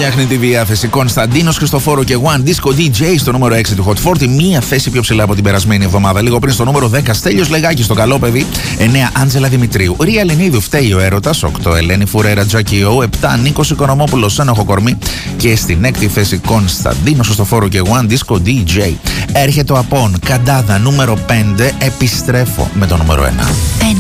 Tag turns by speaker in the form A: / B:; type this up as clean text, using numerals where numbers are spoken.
A: φτιάχνει τη διάθεση. Κωνσταντίνος Χριστοφόρου και One Disco DJ στο νούμερο 6 του Hot 40. Μία θέση πιο ψηλά από την περασμένη εβδομάδα. Λίγο πριν στο νούμερο 10 Στέλιος Λεγάκης στο καλό παιδί. 9 Άντζελα Δημητρίου. Ρία Ελληνίδου Φταίει ο Έρωτας. 8 Ελένη Φουρέρα Τζάκι Ο. 7 Νίκος Οικονομόπουλος Ένοχο Κορμί. Και στην έκτη θέση Κωνσταντίνος Χριστοφόρου και One Disco DJ. Έρχεται ο Απόν Καντάδα νούμερο 5. Επιστρέφω με το νούμερο 1.